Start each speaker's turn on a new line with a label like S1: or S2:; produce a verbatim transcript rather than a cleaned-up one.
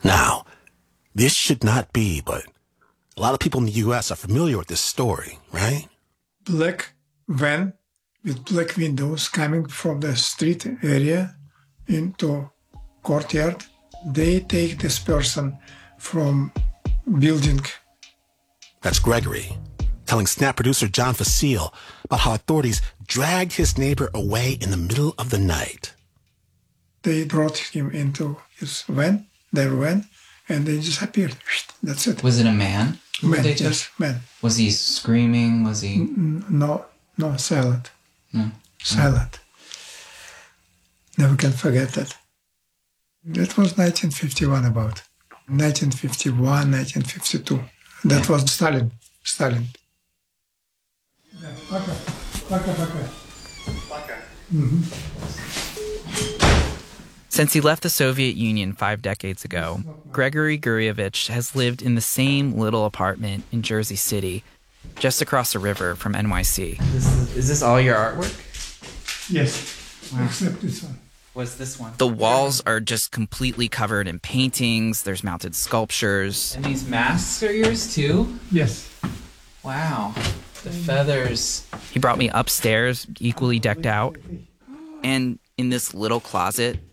S1: Now, this should not be, but a lot of people in the U S are familiar with this story, right?
S2: Black van with black windows coming from the street area into courtyard. They take this person from building.
S1: That's Gregory, telling Snap producer John Facile about how authorities dragged his neighbor away in the middle of the night.
S2: They brought him into his van, their van, and they disappeared. That's it.
S3: Was it a man?
S2: Man,
S3: They just-
S2: yes, man.
S3: Was he screaming? Was he...
S2: N- No, no, silent.
S3: No.
S2: Silent. Never can forget that. That was nineteen fifty-one about. nineteen fifty-one, nineteen fifty-two. That was Stalin. Stalin. Пока. Пока-пока.
S4: Since he left the Soviet Union five decades ago, Gregory Guryevich has lived in the same little apartment in Jersey City, just across the river from N Y C.
S3: This is, is this all your artwork?
S2: Yes, except this one.
S3: What's this one?
S4: The walls are just completely covered in paintings, there's mounted sculptures.
S3: And these masks are yours too?
S2: Yes.
S3: Wow. The feathers.
S4: He brought me upstairs, equally decked out. And in this little closet,